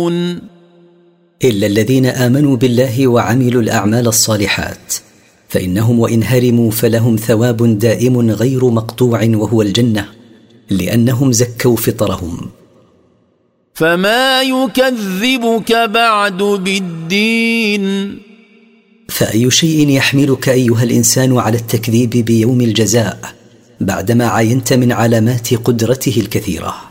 إلا الذين آمنوا بالله وعملوا الأعمال الصالحات فإنهم وإن هرموا فلهم ثواب دائم غير مقطوع وهو الجنة، لأنهم زكوا فطرهم. فما يكذبك بعد بالدين؟ فأي شيء يحملك أيها الإنسان على التكذيب بيوم الجزاء بعدما عاينت من علامات قدرته الكثيرة؟